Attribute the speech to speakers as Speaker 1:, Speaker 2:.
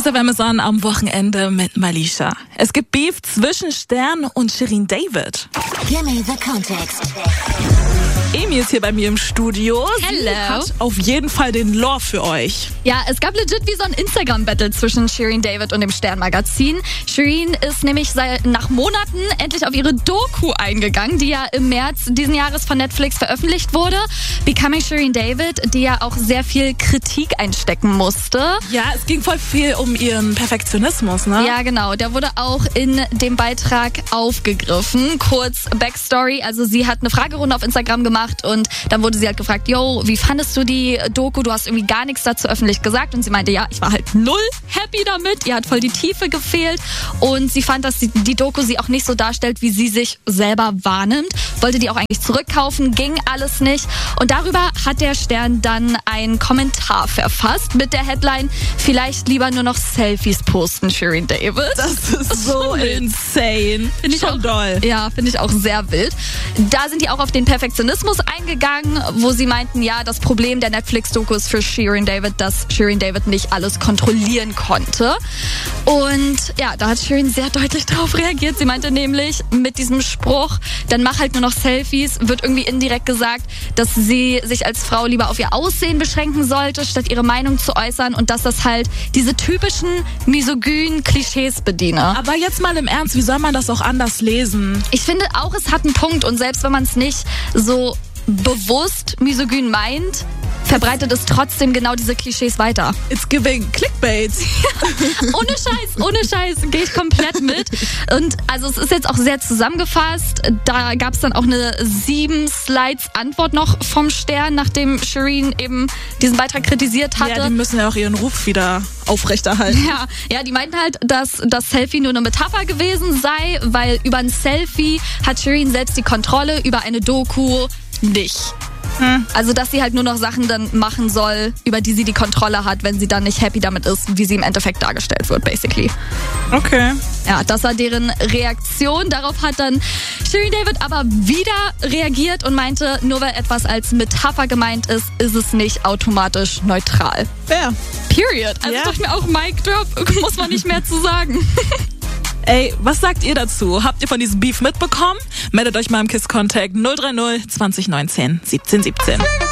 Speaker 1: Kiss FM ist an am Wochenende mit Malisha. Es gibt Beef zwischen Stern und Shirin David.
Speaker 2: Give me the context.
Speaker 1: Emi ist hier bei mir im Studio.
Speaker 3: Hello.
Speaker 1: Sie hat auf jeden Fall den Lore für euch.
Speaker 3: Ja, es gab legit wie so ein Instagram-Battle zwischen Shirin David und dem Stern-Magazin. Shirin ist nämlich nach Monaten endlich auf ihre Doku eingegangen, die ja im März diesen Jahres von Netflix veröffentlicht wurde. Becoming Shirin David, die ja auch sehr viel Kritik einstecken musste.
Speaker 1: Ja, es ging voll viel um ihren Perfektionismus, ne?
Speaker 3: Ja, genau. Der wurde auch in dem Beitrag aufgegriffen. Kurz Backstory. Also sie hat eine Fragerunde auf Instagram gemacht und dann wurde sie halt gefragt, yo, wie fandest du die Doku? Du hast irgendwie gar nichts dazu öffentlich gesagt. Und sie meinte, ja, ich war halt null happy damit. Ihr hat voll die Tiefe gefehlt. Und sie fand, dass die Doku sie auch nicht so darstellt, wie sie sich selber wahrnimmt. Wollte die auch eigentlich zurückkaufen, ging alles nicht. Und darüber hat der Stern dann einen Kommentar verfasst mit der Headline, vielleicht lieber nur noch Selfies posten, Shirin David.
Speaker 1: Das ist so insane.
Speaker 3: Finde ich
Speaker 1: schon
Speaker 3: auch
Speaker 1: doll.
Speaker 3: Ja, finde ich auch sehr wild. Da sind die auch auf den Perfektionismus eingegangen, wo sie meinten, ja, das Problem der Netflix-Doku ist für Shirin David, dass Shirin David nicht alles kontrollieren konnte. Und ja, da hat Shirin sehr deutlich darauf reagiert. Sie meinte nämlich mit diesem Spruch, dann mach halt nur noch Selfies, wird irgendwie indirekt gesagt, dass sie sich als Frau lieber auf ihr Aussehen beschränken sollte, statt ihre Meinung zu äußern und dass das halt diese typischen misogynen Klischees bediene.
Speaker 1: Aber jetzt mal im Ernst, wie soll man das auch anders lesen?
Speaker 3: Ich finde auch, es hat einen Punkt und selbst wenn man es nicht so bewusst misogyn meint, verbreitet es trotzdem genau diese Klischees weiter.
Speaker 1: It's giving Clickbait.
Speaker 3: Ohne Scheiß, gehe ich komplett mit. Und also es ist jetzt auch sehr zusammengefasst. Da gab es dann auch eine 7-Slides-Antwort noch vom Stern, nachdem Shirin eben diesen Beitrag kritisiert hatte.
Speaker 1: Ja, die müssen ja auch ihren Ruf wieder aufrechterhalten.
Speaker 3: Ja, die meinten halt, dass das Selfie nur eine Metapher gewesen sei, weil über ein Selfie hat Shirin selbst die Kontrolle, über eine Doku nicht. Also, dass sie halt nur noch Sachen dann machen soll, über die sie die Kontrolle hat, wenn sie dann nicht happy damit ist, wie sie im Endeffekt dargestellt wird, basically.
Speaker 1: Okay.
Speaker 3: Ja, das war deren Reaktion. Darauf hat dann Shirin David aber wieder reagiert und meinte, nur weil etwas als Metapher gemeint ist, ist es nicht automatisch neutral.
Speaker 1: Fair.
Speaker 3: Period. Also
Speaker 1: Ja.
Speaker 3: dachte ich mir auch, Mic Drop, muss man nicht mehr zu sagen.
Speaker 1: Ey, was sagt ihr dazu? Habt ihr von diesem Beef mitbekommen? Meldet euch mal im KISS Contact 030 2019 1717.